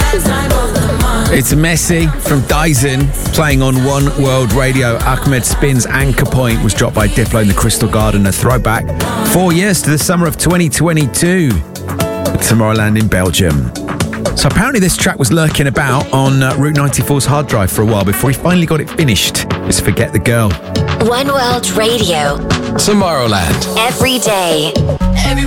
It's Messy from Dyson, playing on One World Radio. Ahmed Spin's Anchor Point was dropped by Diplo in the Crystal Garden, a throwback 4 years to the summer of 2022, Tomorrowland in Belgium. So apparently this track was lurking about on Route 94's hard drive for a while before he finally got it finished. It's Forget the Girl. One World Radio. Tomorrowland. Every day.